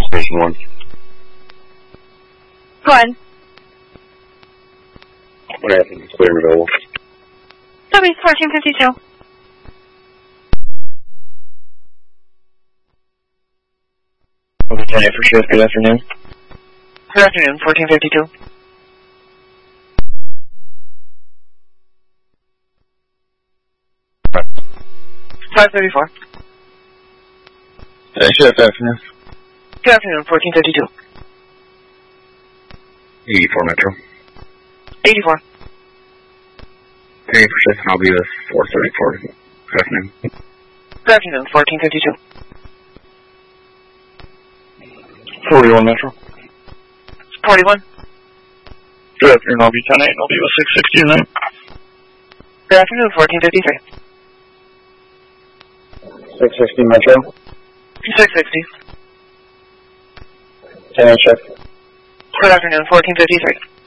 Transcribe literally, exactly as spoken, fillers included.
Station one. Go ahead. What happened? It's clear and available. W fourteen fifty-two. ten eight for shift, good afternoon. Good afternoon, fourteen fifty-two. five thirty-four. Hey, shift, afternoon. Good afternoon, fourteen fifty-two. eighty-four Metro. eighty-four. ten eight for shift, and I'll be with four thirty-four. Good afternoon. Good afternoon, fourteen fifty-two. forty-one Metro. forty-one. Good afternoon, I'll be ten eight, and I'll be with six sixty tonight. Good afternoon, fourteen fifty-three. six sixty Metro. six sixty. ten eight shift. Good afternoon, fourteen fifty-three.